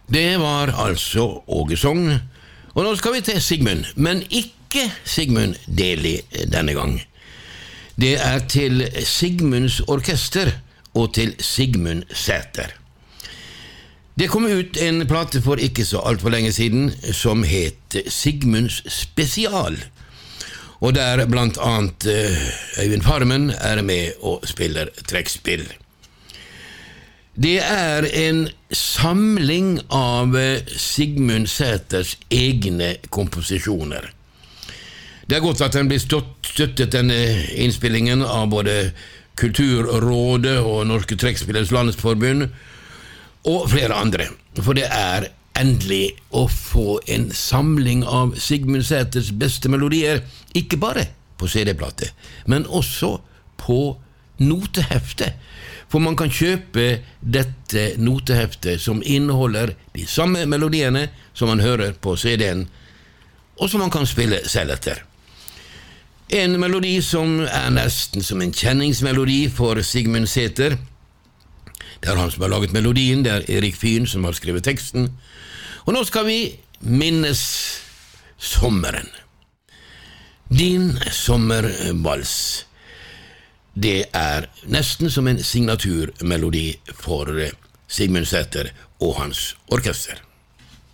Det var altså Ågesogn, og nå skal vi til Sigmund, men ikke Sigmund Deli denne gang. Det er til Sigmunds orkester og til Sigmund Sæter. Det kom ut en plate for ikke så alt for lenge siden som het Sigmunds Spesial, og der blant annet Øyvind Farmen er med og spiller trekkspill. Det er en samling av Sigmund Sæters egne komposisjoner. Det er godt at den blir støttet denne innspillingen av både Kulturrådet og Norske Trekkspillers Landsforbund og flere andre, for det er endelig å få en samling av Sigmund Sæters beste melodier, ikke bare på CD-plate, men også på notehefte. For man kan kjøpe dette noteheftet som inneholder de samme melodiene som man hører på CD-en, og som man kan spille selv etter. En melodi som er nesten som en kjenningsmelodi for Sigmund Sæter. Det er han som har laget melodien, det er Erik Fyn som har skrevet teksten. Og nå skal vi minnes sommeren. Din sommervals. Det er nesten som en signaturmelodi for Sigmund Sæter og hans orkester.